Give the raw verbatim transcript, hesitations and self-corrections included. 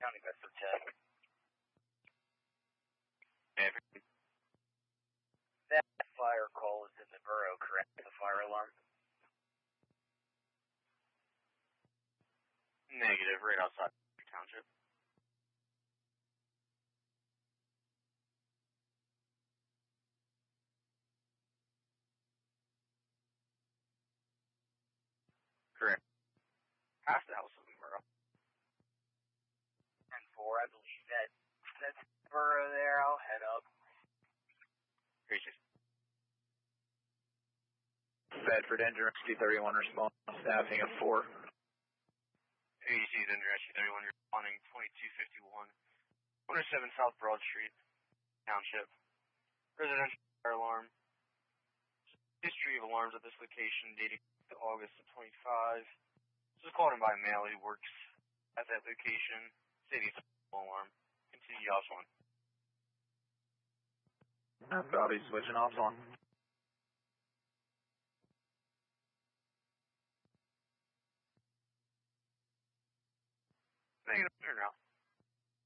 County Best of ten. Every That fire call is in the borough, correct? The fire alarm? negative, right outside the township. Correct. Past the house of the borough. ten four, I believe that that's the borough there. I'll head up. Gracious. Bedford engine rescue thirty-one response, staffing of four. A B C is under S U thirty-one, responding twenty-two fifty-one. one oh seven South Broad Street, Township. Residential fire alarm. History of alarms at this location dating to August of twenty-five. This was called in by mail. He works at that location. City alarm. Continue off one. Bobby switching off on. Negative, turn around.